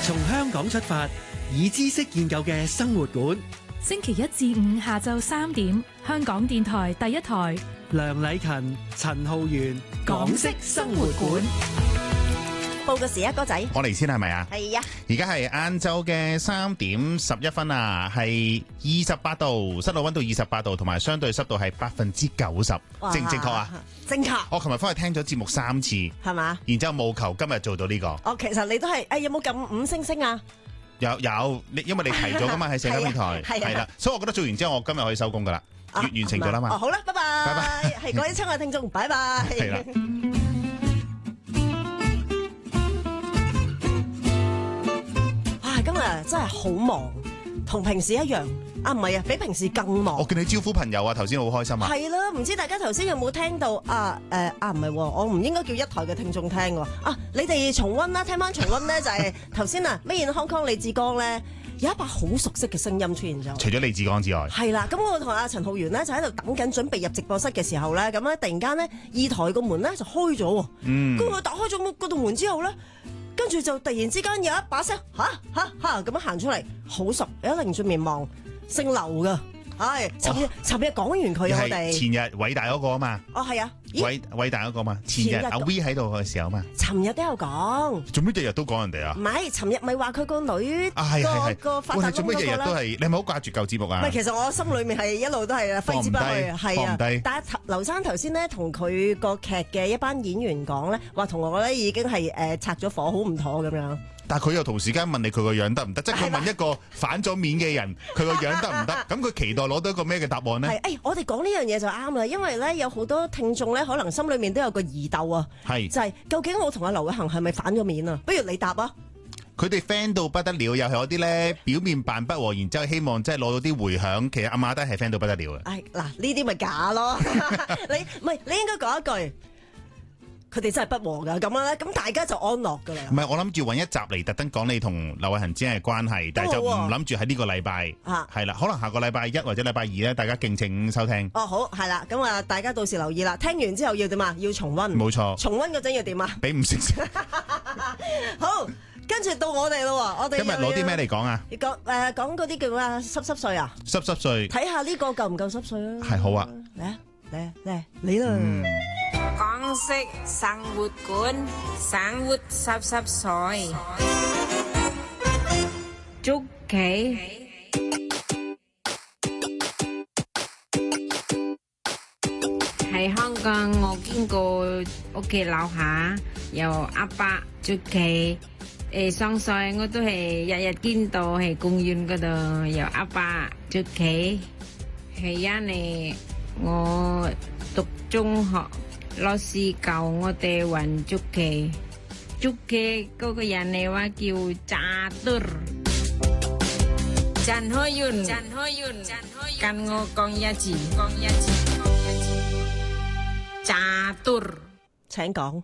從香港出發，以知識建構嘅生活館。 星期一至五下晝3點，香港電台第一台。 梁禮勤、陳浩源，港式生活館。 報個時啊，哥仔。 我嚟先係咪啊？ 係啊。而家係晏晝嘅3點11分啊，係28度，室內溫度28度，同埋相對濕度係90%，正唔正確啊？ 正確。 我琴日翻去聽咗節目3次， 係嘛？ 然之後務求今日做到呢個。 哦，其實你都係，有冇撳5星星啊？ 有，因為你提咗噶嘛，喺社交平台係啦，所以我覺得做完之後，我今日可以收工噶啦，完成咗啦嘛。 好啦，拜拜，拜拜，係各位親愛聽眾，拜拜。係啦。哇，今日真係好忙，同平時一樣。唔係啊，比平時更忙。 我見你招呼朋友啊，頭先好開心啊。 係啦，唔知大家頭先有冇聽到唔係，我唔應該叫一台嘅聽眾聽喎。你哋重溫啦，聽翻重溫咧就係頭先啊，咩Made in Hong Kong李志剛咧有一把好熟悉嘅聲音出現咗。 除咗李志剛之外，係啦，咁我同阿陳浩源咧就喺度等緊準備入直播室嘅時候咧，咁咧突然間咧2台個門咧就開咗喎。跟住佢打開咗嗰道門之後咧，跟住就突然之間有一把聲嚇咁樣行出嚟，好熟，一擰轉面望。姓劉噶，係尋日講完佢我哋前日偉大嗰個啊嘛， 係啊， 偉大嗰個嘛，前日阿 V 喺度嘅時候嘛， 尋日都有講， 做咩日日都講人哋啊？ 唔係，尋日咪話佢個女個發達做咩日日都係？你係咪好掛住舊節目啊？ 唔係，其實我心裏面係一路都係揮之不去，係啊。但係劉生頭先咧同佢個劇嘅一班演員講咧，話同我咧已經係拆咗火，好唔妥咁樣。 但係佢又同時間問你佢個樣得唔得？即係佢問一個反咗面嘅人，佢個樣得唔得？咁佢期待攞到一個咩嘅答案呢？ 我哋講呢樣嘢就啱啦，因為咧有好多聽眾咧，可能心裏面都有個疑竇啊，就係究竟我同阿劉偉恒係咪反咗面啊？不如你答啊！ 佢哋 friend 到不得了，又係嗰啲咧表面扮不和，然之後希望即係攞到啲迴響。其實阿馬德係 friend 到不得了嘅。 嗱，呢啲咪假咯？你應該講一句。佢哋真係不和噶，咁樣咧，咁大家就安樂噶啦。 唔係，我諗住揾一集嚟特登講你同劉偉恒之間嘅關係，但係就唔諗住喺呢個禮拜，係啦，可能下個禮拜1或者禮拜2咧，大家敬請收聽。 好，係啦，咁啊，大家到時留意啦。聽完之後要點啊？要重溫。冇錯。 重溫嗰陣要點啊？ 俾5星星。 好，跟住到我哋咯，我哋今日攞啲咩嚟講啊？ 講嗰啲叫咩啊？濕碎啊？ 濕碎。 睇下呢個夠唔夠濕碎啊？ 係好啊。 嚟你啦。 港式生活館，生活濕碎，捉棋。喺香港，我經過屋企樓下有阿伯捉棋，上世我都係日日見到喺公園嗰度有阿伯捉棋。係因為我讀中學。老師教我哋玩捉棋，捉棋嗰個人嚟話叫炸堆，陳開源，跟我講一次，炸堆， 請講。